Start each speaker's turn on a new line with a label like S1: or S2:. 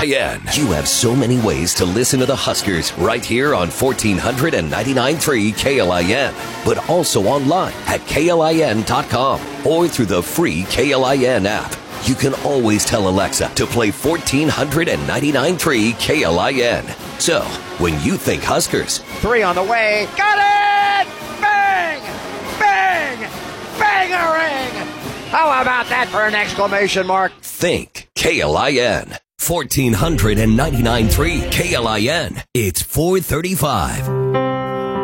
S1: KLIN. You have so many ways to listen to the Huskers right here on 1499.3 KLIN, but also online at KLIN.com or through the free KLIN app. You can always tell Alexa to play 1499.3 KLIN. So, when you think Huskers,
S2: 3 on the way. Got it! Bang! Bang! Bang-a-ring! How about that for an exclamation mark?
S1: think KLIN. 1499.3 KLIN. It's 4:35.